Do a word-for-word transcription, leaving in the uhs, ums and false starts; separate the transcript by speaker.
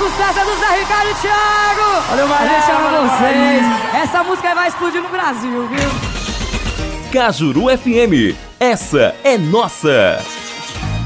Speaker 1: sucesso é do Zé Ricardo e Thiago.
Speaker 2: Valeu,
Speaker 1: A gente ama
Speaker 2: valeu,
Speaker 1: vocês.
Speaker 2: valeu.
Speaker 1: Essa música vai explodir no Brasil, viu?
Speaker 3: Cajuru F M, essa é nossa.